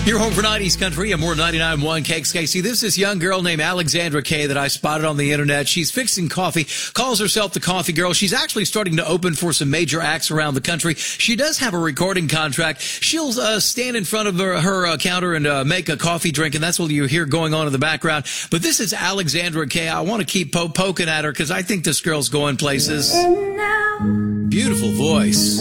You're home for 90s country and more 99.1 KXKC. This is young girl named Alexandra Kay that I spotted on the internet. She's fixing coffee, calls herself the Coffee Girl. She's actually starting to open for some major acts around the country. She does have a recording contract. She'll stand in front of her counter and make a coffee drink, and that's what you hear going on in the background. But this is Alexandra Kay. I want to keep poking at her because I think this girl's going places. Beautiful voice.